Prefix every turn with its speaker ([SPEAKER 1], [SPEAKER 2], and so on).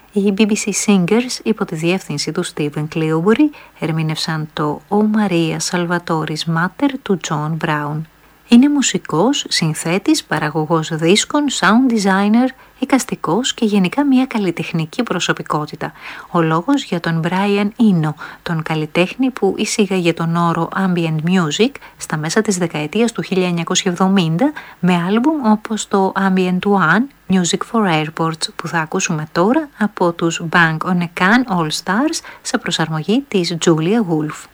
[SPEAKER 1] Οι BBC Singers υπό τη διεύθυνση του Stephen Cleobury ερμήνευσαν το «O Maria Salvatoris Mater» του John Brown. Είναι μουσικός, συνθέτης, παραγωγός δίσκων, sound designer, εικαστικός και γενικά μια καλλιτεχνική προσωπικότητα. Ο λόγος για τον Brian Eno, τον καλλιτέχνη που εισήγαγε τον όρο ambient music στα μέσα της δεκαετίας του 1970 με άλμπουμ όπως το Ambient One, Music for Airports, που θα ακούσουμε τώρα από τους Bang on a Can All Stars σε προσαρμογή της Julia Wolf.